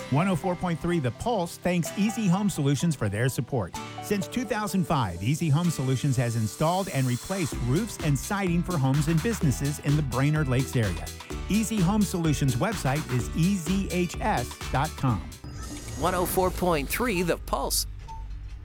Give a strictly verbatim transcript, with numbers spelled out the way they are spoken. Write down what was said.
one oh four point three The Pulse thanks Easy Home Solutions for their support. Since two thousand five, Easy Home Solutions has installed and replaced roofs and siding for homes and businesses in the Brainerd Lakes area. Easy Home Solutions website is e z h s dot com. one oh four point three The Pulse.